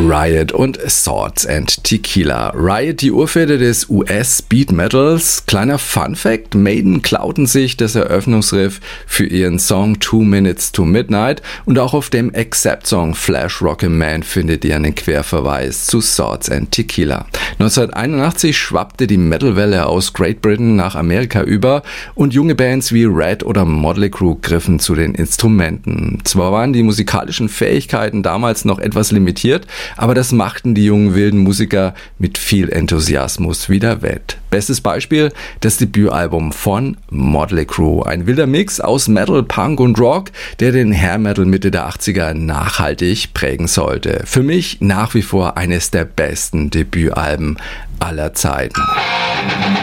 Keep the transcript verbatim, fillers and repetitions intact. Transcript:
Riot und Swords and Tequila. Riot, die Urväter des U S-Speed-Metals. Kleiner Fun-Fact, Maiden klauten sich das Eröffnungsriff für ihren Song Two Minutes to Midnight und auch auf dem Accept-Song Flash Rockin' Man findet ihr einen Querverweis zu Swords and Tequila. neunzehnhunderteinundachtzig schwappte die Metalwelle aus Great Britain nach Amerika über und junge Bands wie Red oder Motley Crue griffen zu den Instrumenten. Zwar waren die musikalischen Fähigkeiten damals noch etwas limitiert, aber das machten die jungen wilden Musiker mit viel Enthusiasmus wieder wett. Bestes Beispiel, das Debütalbum von Motley Crue. Ein wilder Mix aus Metal, Punk und Rock, der den Hair Metal Mitte der achtziger nachhaltig prägen sollte. Für mich nach wie vor eines der besten Debütalben aller Zeiten.